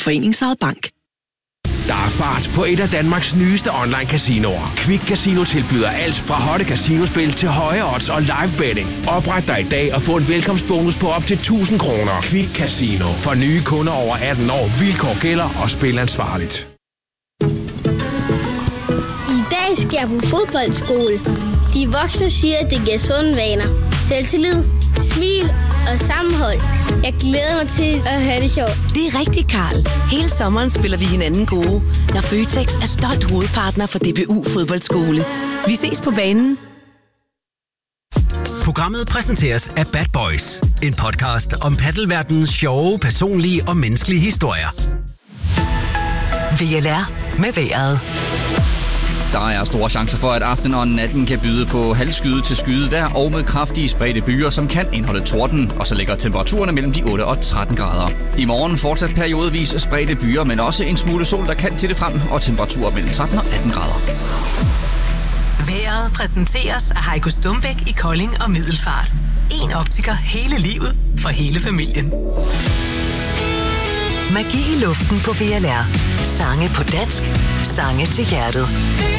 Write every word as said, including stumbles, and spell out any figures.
Foreningsejet Bank. Der er fart på et af Danmarks nyeste online casinoer. Quick Casino tilbyder alt fra hotte casinospil til høje odds og live betting. Opret dig i dag og få en velkomstbonus på op til tusind kroner. Quick Casino. For nye kunder over atten år. Vilkår gælder og spil ansvarligt. I dag skal jeg på fodboldskole. De voksne siger, at det giver sunde vaner. Selvtillid, smil og sammenhold. Jeg glæder mig til at have det sjovt. Det er rigtigt, Karl. Hele sommeren spiller vi hinanden gode, når Føtex er stolt hovedpartner for D B U Fodboldskole. Vi ses på banen. Programmet præsenteres af Bad Boys. En podcast om paddelverdenens sjove, personlige og menneskelige historier. V L R med vejret. Der er store chancer for, at aftenen og natten kan byde på halvskyde til skydevejr og med kraftige spredte byer, som kan indeholde torden, og så ligger temperaturerne mellem de otte og tretten grader. I morgen fortsat periodevis spredte byer, men også en smule sol, der kan til det frem, og temperaturer mellem tretten og atten grader. Vejret præsenteres af Heiko Stumbæk i Kolding og Middelfart. En optiker hele livet for hele familien. Magi i luften på V L R. Sange på dansk. Sange til hjertet.